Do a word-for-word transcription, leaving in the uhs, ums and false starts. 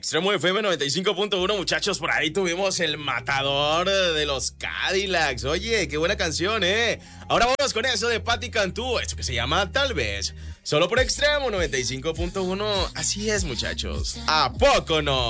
Extremo F M noventa y cinco punto uno, muchachos, por ahí tuvimos el matador de los Cadillacs. Oye, qué buena canción, ¿eh? Ahora vamos con eso de Patti Cantú, esto que se llama Tal Vez. Solo por Extremo noventa y cinco punto uno. Así es, muchachos. ¿A poco no?